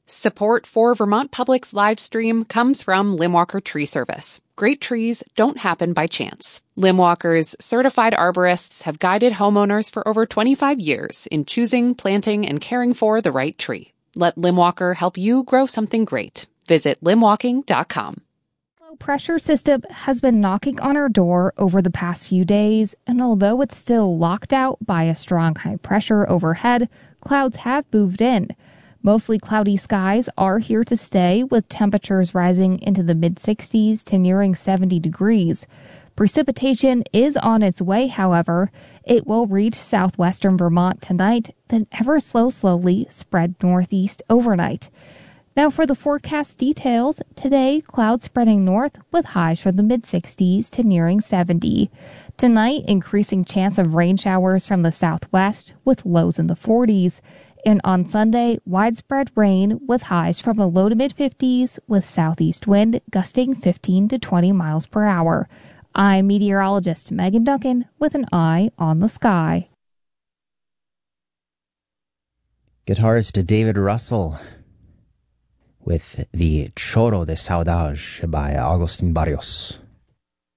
Support for Vermont Public's live stream comes from Limwalker Tree Service. Great trees don't happen by chance. Limwalker's certified arborists have guided homeowners for over 25 years in choosing, planting, and caring for the right tree. Let Limwalker help you grow something great. Visit limwalking.com. Low pressure system has been knocking on our door over the past few days, and although it's still locked out by a strong high pressure overhead, clouds have moved in. Mostly cloudy skies are here to stay, with temperatures rising into the mid-60s to nearing 70 degrees. Precipitation is on its way, however. It will reach southwestern Vermont tonight, then ever so slowly spread northeast overnight. Now for the forecast details, today clouds spreading north with highs from the mid-60s to nearing 70. Tonight, increasing chance of rain showers from the southwest with lows in the 40s. And on Sunday, widespread rain with highs from the low to mid-50s with southeast wind gusting 15 to 20 miles per hour. I'm meteorologist Megan Duncan with an eye on the sky. Guitarist David Russell with the Choro de Saudade by Agustin Barrios.